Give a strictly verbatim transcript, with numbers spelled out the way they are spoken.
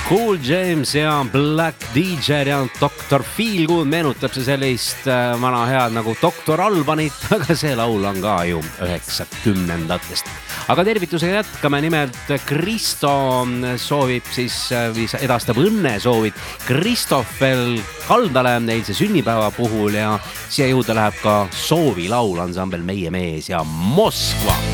Cool James ja Black D J ja doktor Feelgood meenutab see sellist vana head nagu doktor Albanit, aga see laul on ka ju üheksakümnendatest. Aga tervitusega jätkame, nimelt Kristo soovib siis, edastab õnne soovid Kristofel Kaldale eilse sünnipäeva puhul ja siia juurde läheb ka soovilaul ansambel Meie mees ja Moskva.